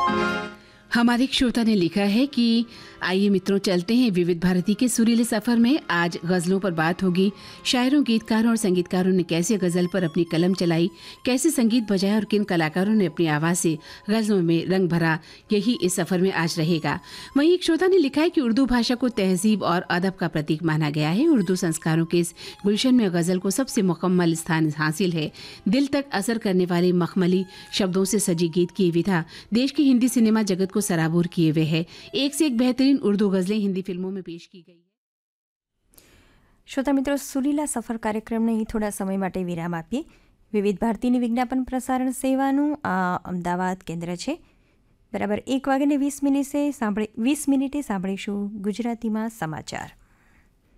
हमारे एक श्रोता ने लिखा है कि आइए मित्रों चलते हैं विविध भारती के सुरीले सफर में। आज गजलों पर बात होगी। शायरों, गीतकारों और संगीतकारों ने कैसे गजल पर अपनी कलम चलाई, कैसे संगीत बजाया और किन कलाकारों ने अपनी आवाज से गजलों में रंग भरा, यही इस सफर में आज रहेगा। वहीं एक श्रोता ने लिखा है कि उर्दू भाषा को तहजीब और अदब का प्रतीक माना गया है। उर्दू संस्कारों के इस गुलशन में गजल को सबसे मुकम्मल स्थान हासिल है। दिल तक असर करने वाले मखमली शब्दों से सजी गीत की विधा देश की हिंदी सिनेमा जगत को सराबोर किए हुए है। एक से एक बेहतरीन उर्दू गजलें हिंदी फिल्मों में पेश की गई है। श्रोता मित्रों, सुरीला सफर કાર્યક્રમને અહીં થોડા સમય માટે વિરામ આપીએ। વિવિધ ભારતીની વિજ્ઞાપન પ્રસારણ સેવાનું આ અમદાવાદ કેન્દ્ર છે। બરાબર 1:20 મિનિટે સાંભળીશું ગુજરાતીમાં સમાચાર।